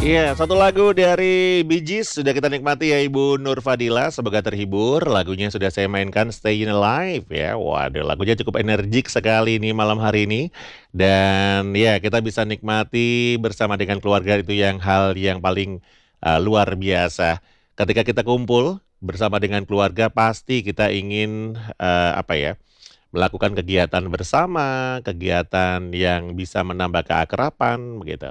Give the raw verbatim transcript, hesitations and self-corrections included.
Iya, satu lagu dari Bee Gees sudah kita nikmati ya Ibu Nur Fadila, semoga terhibur. Lagunya sudah saya mainkan Stayin' Alive ya. Waduh, lagunya cukup energik sekali nih malam hari ini. Dan ya kita bisa nikmati bersama dengan keluarga itu yang hal yang paling uh, luar biasa. Ketika kita kumpul bersama dengan keluarga pasti kita ingin uh, apa ya? Melakukan kegiatan bersama, kegiatan yang bisa menambah keakraban begitu.